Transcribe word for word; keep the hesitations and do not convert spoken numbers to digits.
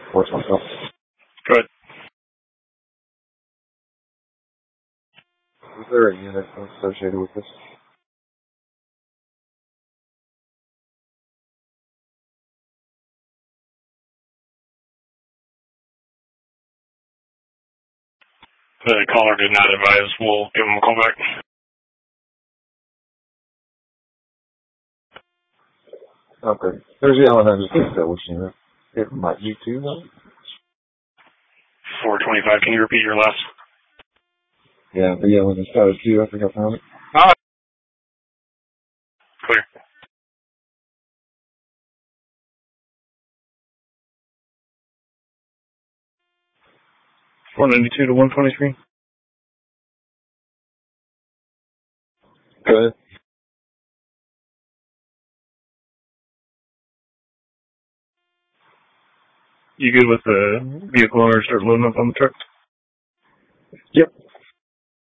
force myself. Go ahead. Is there a unit associated with this? The caller did not advise. We'll give him a call back. Okay. There's the Allen Hunter. That which unit? It might be two, though? four twenty-five, can you repeat your last? Yeah, the yellow is got a two. I think I found it. Ah. Clear. one ninety-two to one twenty-three. Good. You good with the vehicle owner start loading up on the truck?